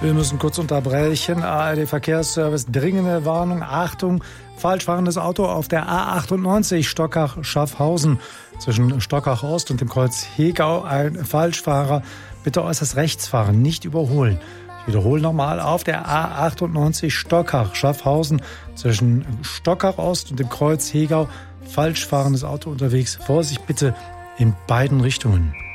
Wir müssen kurz unterbrechen. ARD Verkehrsservice, dringende Warnung. Achtung, falsch fahrendes Auto auf der A98 Stockach-Schaffhausen. Zwischen Stockach Ost und dem Kreuz Hegau ein Falschfahrer. Bitte äußerst rechts fahren, nicht überholen. Ich wiederhole nochmal, auf der A98 Stockach-Schaffhausen. Zwischen Stockach Ost und dem Kreuz Hegau falsch fahrendes Auto unterwegs. Vorsicht bitte in beiden Richtungen.